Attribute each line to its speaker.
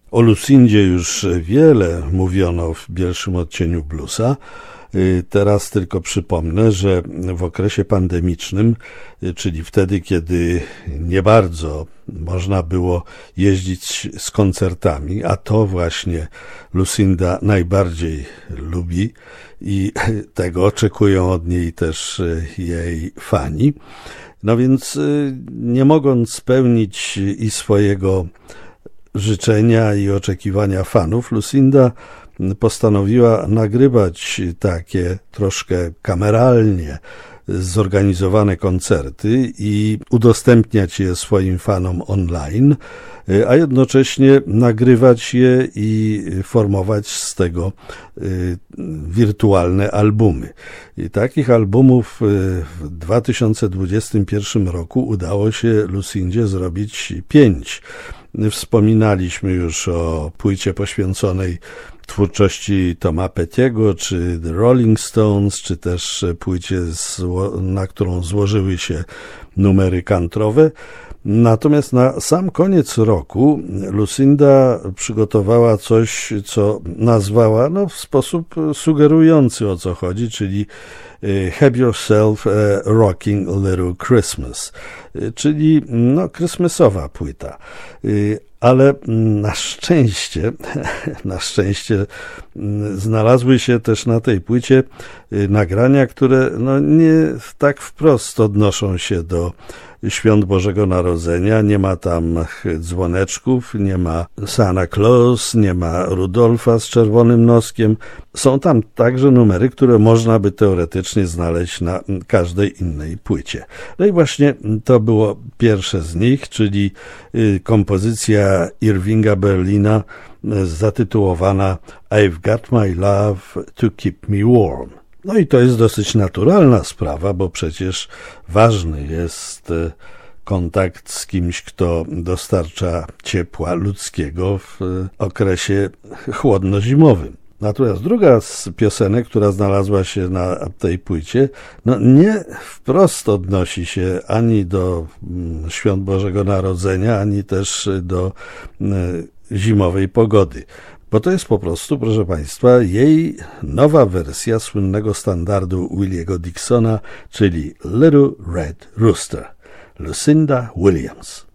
Speaker 1: O Lucindzie już wiele mówiono w pierwszym odcieniu bluesa. Teraz tylko przypomnę, że w okresie pandemicznym, czyli wtedy, kiedy nie bardzo można było jeździć z koncertami, a to właśnie Lucinda najbardziej lubi i tego oczekują od niej też jej fani. No więc nie mogąc spełnić i swojego życzenia i oczekiwania fanów, Lucinda postanowiła nagrywać takie troszkę kameralnie zorganizowane koncerty i udostępniać je swoim fanom online, a jednocześnie nagrywać je i formować z tego wirtualne albumy. I takich albumów w 2021 roku udało się Lucindzie zrobić 5. Wspominaliśmy już o płycie poświęconej twórczości Toma Pettiego, czy The Rolling Stones, czy też płycie, na którą złożyły się numery country'owe. Natomiast na sam koniec roku Lucinda przygotowała coś, co nazwała w sposób sugerujący, o co chodzi, czyli Have Yourself a Rocking Little Christmas, czyli krysmasowa płyta. Ale na szczęście znalazły się też na tej płycie nagrania, które nie tak wprost odnoszą się do świąt Bożego Narodzenia. Nie ma tam dzwoneczków, nie ma Santa Claus, nie ma Rudolfa z czerwonym noskiem. Są tam także numery, które można by teoretycznie znaleźć na każdej innej płycie. No i właśnie to było pierwsze z nich, czyli kompozycja Irvinga Berlina zatytułowana I've Got My Love to Keep Me Warm. No i to jest dosyć naturalna sprawa, bo przecież ważny jest kontakt z kimś, kto dostarcza ciepła ludzkiego w okresie chłodno-zimowym. Natomiast druga z piosenek, która znalazła się na tej płycie, nie wprost odnosi się ani do świąt Bożego Narodzenia, ani też do zimowej pogody. Bo to jest po prostu, proszę Państwa, jej nowa wersja słynnego standardu Williego Dixona, czyli Little Red Rooster. Lucinda Williams.